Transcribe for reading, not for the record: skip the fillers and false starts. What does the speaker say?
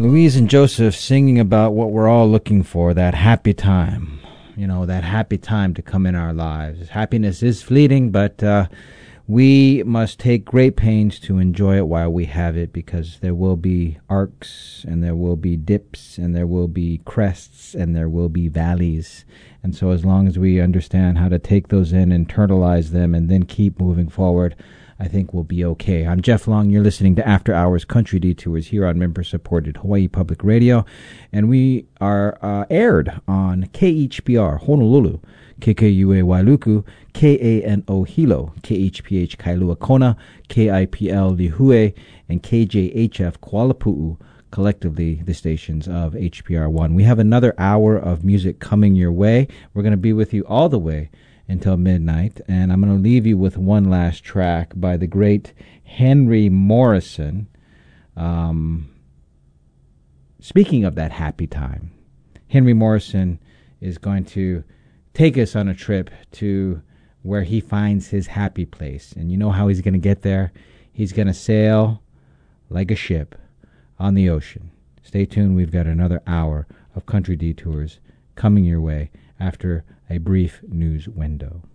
Louise and Joseph singing about what we're all looking for, that happy time. You know, that happy time to come in our lives. Happiness is fleeting, but we must take great pains to enjoy it while we have it, because there will be arcs, and there will be dips, and there will be crests, and there will be valleys. And so as long as we understand how to take those in, internalize them, and then keep moving forward, I think we'll be okay. I'm Jeff Long. You're listening to After Hours Country Detours here on member-supported Hawaii Public Radio. And we are aired on KHPR Honolulu, KKUA Wailuku, KANO Hilo, KHPH Kailua Kona, KIPL Lihue, and KJHF Kuala Pu'u, collectively the stations of HPR1. We have another hour of music coming your way. We're going to be with you all the way until midnight, and I'm going to leave you with one last track by the great Henry Morrison. Speaking of that happy time, Henry Morrison is going to take us on a trip to where he finds his happy place. And you know how he's going to get there? He's going to sail like a ship on the ocean. Stay tuned. We've got another hour of Country Detours coming your way after a brief news window.